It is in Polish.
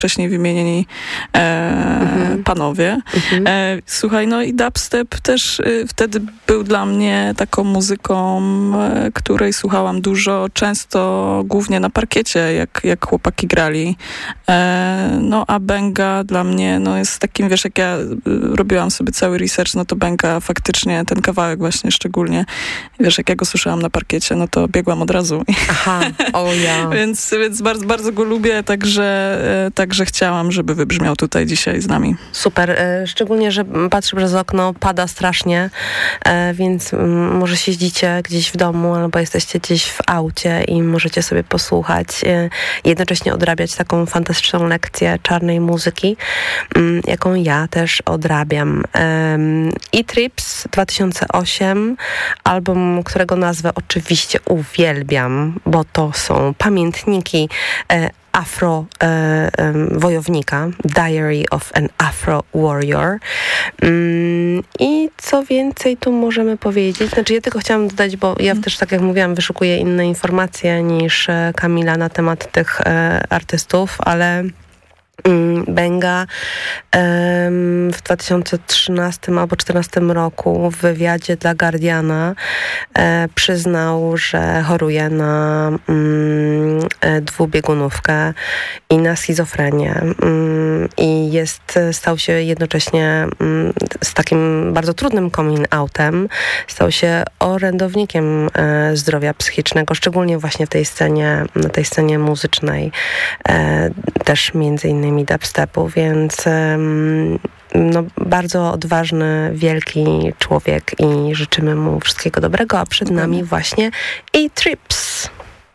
wcześniej wymienieni panowie. Słuchaj, no i dubstep też wtedy był dla mnie taką muzyką, której słuchałam dużo, często głównie na parkiecie, jak chłopaki grali. No a Benga dla mnie no jest takim, wiesz, jak ja robiłam sobie cały research, no to Benga faktycznie, ten kawałek właśnie szczególnie, wiesz, jak ja go słyszałam na parkiecie, no to biegłam od razu. Aha, ja. Więc bardzo, bardzo go lubię, także chciałam, żeby wybrzmiał tutaj dzisiaj z nami. Super, szczególnie, że patrzę przez okno, pada strasznie, więc może siedzicie gdzieś w domu albo jesteście gdzieś w aucie i możecie sobie posłuchać, jednocześnie odrabiać taką fantastyczną lekcję czarnej muzyki, jaką ja też odrabiam. E-Trips 2008, album, którego nazwę oczywiście uwielbiam, bo to są pamiętniki afro-wojownika, Diary of an Afro Warrior. I co więcej tu możemy powiedzieć? Znaczy ja tylko chciałam dodać, bo ja też, tak jak mówiłam, wyszukuję inne informacje niż Kamila na temat tych artystów, ale Benga w 2013 albo 2014 roku w wywiadzie dla Guardiana przyznał, że choruje na dwubiegunówkę i na schizofrenię i stał się jednocześnie z takim bardzo trudnym coming outem, stał się orędownikiem zdrowia psychicznego, szczególnie właśnie na tej scenie muzycznej, też między innymi dubstepu, więc no, bardzo odważny, wielki człowiek i życzymy mu wszystkiego dobrego, a przed nami właśnie E-Trips.